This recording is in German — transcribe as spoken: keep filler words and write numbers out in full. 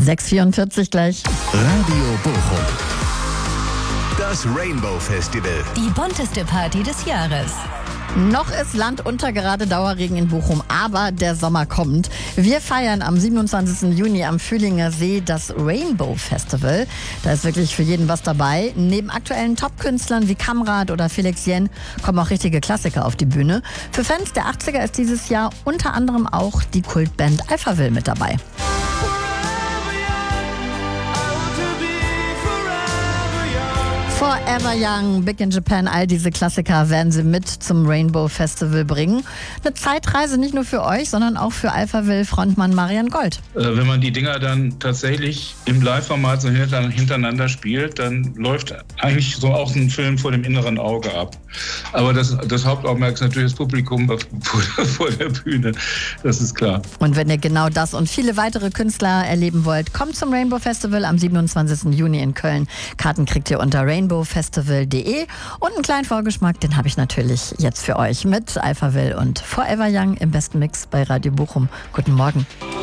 sechs Uhr vierundvierzig gleich. Radio Bochum. Das Rainbow Festival. Die bunteste Party des Jahres. Noch ist Land unter, gerade Dauerregen in Bochum, aber der Sommer kommt. Wir feiern am siebenundzwanzigsten Juni am Fühlinger See das Rainbow Festival. Da ist wirklich für jeden was dabei. Neben aktuellen Top-Künstlern wie Kamrat oder Felix Jen kommen auch richtige Klassiker auf die Bühne. Für Fans der achtziger ist dieses Jahr unter anderem auch die Kultband Alphaville mit dabei. Forever Young, Big in Japan, all diese Klassiker werden sie mit zum Rainbow Festival bringen. Eine Zeitreise nicht nur für euch, sondern auch für Alphaville-Frontmann Marian Gold. Äh, wenn man die Dinger dann tatsächlich im Live-Format so hintereinander spielt, dann läuft eigentlich so auch ein Film vor dem inneren Auge ab. Aber das, das Hauptaugenmerk ist natürlich das Publikum vor, vor der Bühne, das ist klar. Und wenn ihr genau das und viele weitere Künstler erleben wollt, kommt zum Rainbow Festival am siebenundzwanzigsten Juni in Köln. Karten kriegt ihr unter rainbow festival punkt de und einen kleinen Vorgeschmack, den habe ich natürlich jetzt für euch mit Alphaville und Forever Young im besten Mix bei Radio Bochum. Guten Morgen.